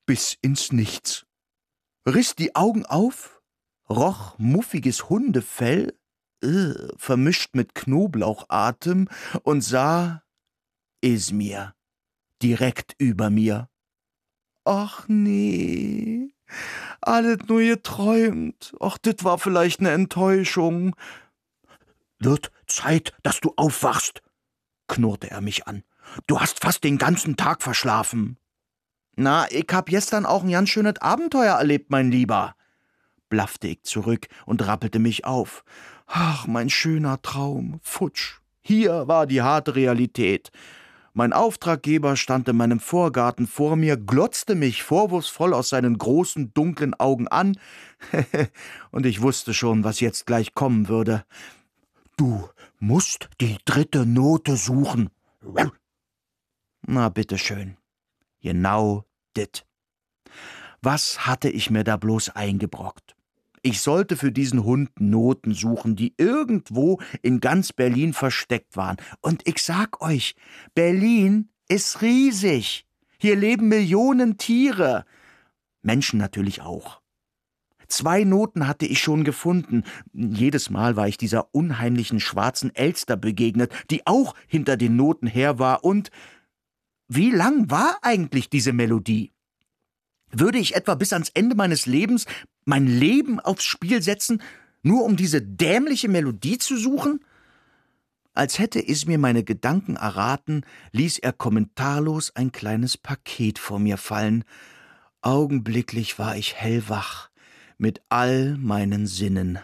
bis ins Nichts, riss die Augen auf, roch muffiges Hundefell, vermischt mit Knoblauchatem, und sah Izmir direkt über mir. Ach nee, alles nur geträumt. Ach, das war vielleicht eine Enttäuschung. »Wird Zeit, dass du aufwachst«, knurrte er mich an. »Du hast fast den ganzen Tag verschlafen.« »Na, ich hab gestern auch ein ganz schönes Abenteuer erlebt, mein Lieber«, blaffte ich zurück und rappelte mich auf. Ach, mein schöner Traum, futsch. Hier war die harte Realität. Mein Auftraggeber stand in meinem Vorgarten vor mir, glotzte mich vorwurfsvoll aus seinen großen, dunklen Augen an, und ich wusste schon, was jetzt gleich kommen würde. »Du musst die 3. Note suchen.« Na, bitteschön. Genau dit. Was hatte ich mir da bloß eingebrockt? Ich sollte für diesen Hund Noten suchen, die irgendwo in ganz Berlin versteckt waren. Und ich sag euch, Berlin ist riesig. Hier leben Millionen Tiere. Menschen natürlich auch. 2 Noten hatte ich schon gefunden. Jedes Mal war ich dieser unheimlichen schwarzen Elster begegnet, die auch hinter den Noten her war. Und wie lang war eigentlich diese Melodie? Würde ich etwa bis ans Ende meines Lebens mein Leben aufs Spiel setzen, nur um diese dämliche Melodie zu suchen? Als hätte Izmir meine Gedanken erraten, ließ er kommentarlos ein kleines Paket vor mir fallen. Augenblicklich war ich hellwach, mit all meinen Sinnen.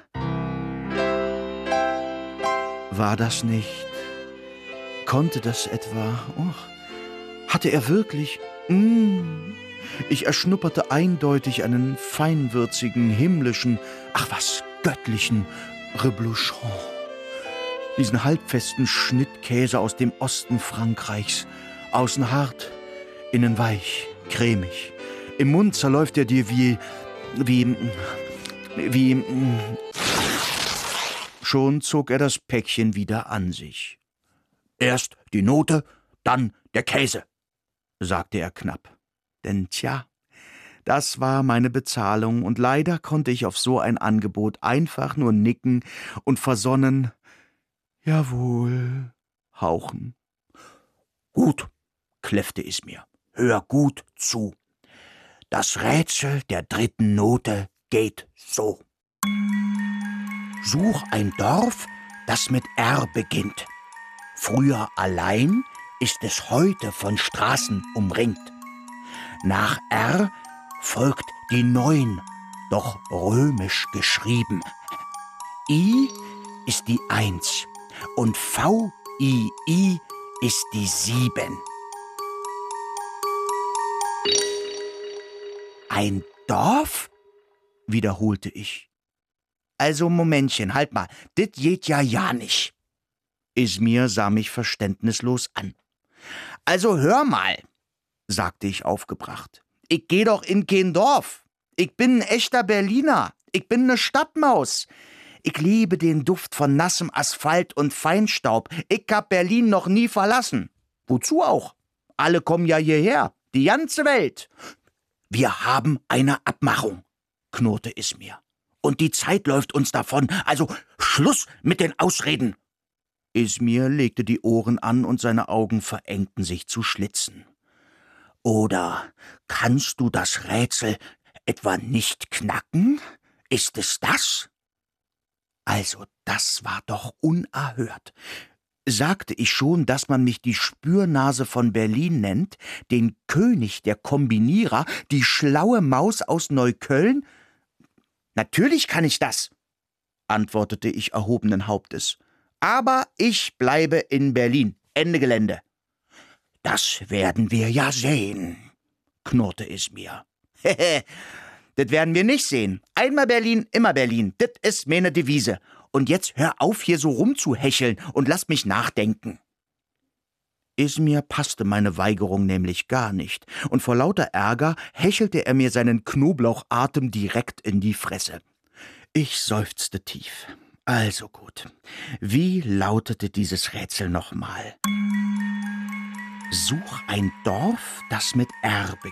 War das nicht? Konnte das etwa? Oh, hatte er wirklich? Ich erschnupperte eindeutig einen feinwürzigen, himmlischen, ach was, göttlichen Reblochon. Diesen halbfesten Schnittkäse aus dem Osten Frankreichs. Außen hart, innen weich, cremig. Im Mund zerläuft er dir wie... Schon zog er das Päckchen wieder an sich. »Erst die Note, dann der Käse«, sagte er knapp. Denn tja, das war meine Bezahlung, und leider konnte ich auf so ein Angebot einfach nur nicken und versonnen »Jawohl« hauchen. »Gut«, kläffte Izmir, »hör gut zu. Das Rätsel der 3. Note geht so. Such ein Dorf, das mit R beginnt. Früher allein, ist es heute von Straßen umringt. Nach R folgt die 9, doch römisch geschrieben. I ist die 1 und VII ist die 7. Ein Dorf? Wiederholte ich. Also Momentchen, halt mal, dit geht ja nicht. Izmir sah mich verständnislos an. Also hör mal, sagte ich aufgebracht. Ich geh doch in kein Dorf. Ich bin ein echter Berliner. Ich bin ne Stadtmaus. Ich liebe den Duft von nassem Asphalt und Feinstaub. Ich hab Berlin noch nie verlassen. Wozu auch? Alle kommen ja hierher. Die ganze Welt. Wir haben eine Abmachung, knurrte Izmir. Und die Zeit läuft uns davon. Also Schluss mit den Ausreden. Izmir legte die Ohren an und seine Augen verengten sich zu Schlitzen. Oder kannst du das Rätsel etwa nicht knacken? Ist es das? Also, das war doch unerhört. Sagte ich schon, dass man mich die Spürnase von Berlin nennt, den König der Kombinierer, die schlaue Maus aus Neukölln? Natürlich kann ich das, antwortete ich erhobenen Hauptes. Aber ich bleibe in Berlin. Ende Gelände. Das werden wir ja sehen, knurrte Izmir. Hehe, das werden wir nicht sehen. Einmal Berlin, immer Berlin. Das ist meine Devise. Und jetzt hör auf, hier so rumzuhecheln und lass mich nachdenken. Izmir passte meine Weigerung nämlich gar nicht, und vor lauter Ärger hechelte er mir seinen Knoblauchatem direkt in die Fresse. Ich seufzte tief. Also gut, wie lautete dieses Rätsel nochmal? Such ein Dorf, das mit R beginnt.